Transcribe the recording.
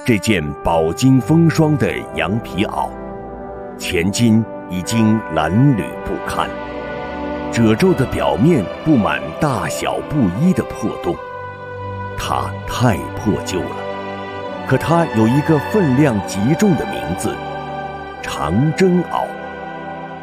这件饱经风霜的羊皮袄，前襟已经褴褛不堪，褶皱的表面布满大小不一的破洞，它太破旧了。可它有一个分量极重的名字——长征袄。